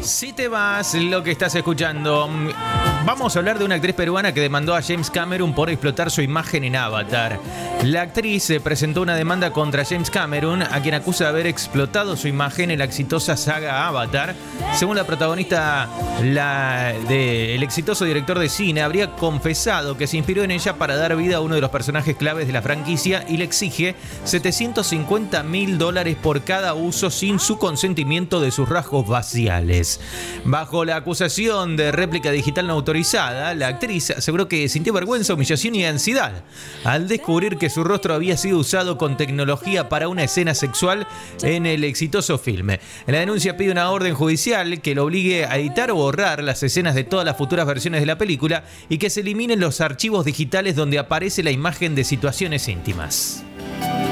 Si te vas, lo que estás escuchando. Vamos a hablar de una actriz peruana que demandó a James Cameron por explotar su imagen en Avatar. La actriz presentó una demanda contra James Cameron, a quien acusa de haber explotado su imagen en la exitosa saga Avatar. Según la protagonista, el exitoso director de cine habría confesado que se inspiró en ella para dar vida a uno de los personajes claves de la franquicia y le exige $750,000 por cada uso sin su consentimiento de sus rasgos faciales. Bajo la acusación de réplica digital no autorizada, la actriz aseguró que sintió vergüenza, humillación y ansiedad al descubrir que su rostro había sido usado con tecnología para una escena sexual en el exitoso filme. La denuncia pide una orden judicial que lo obligue a editar o borrar las escenas de todas las futuras versiones de la película y que se eliminen los archivos digitales donde aparece la imagen de situaciones íntimas.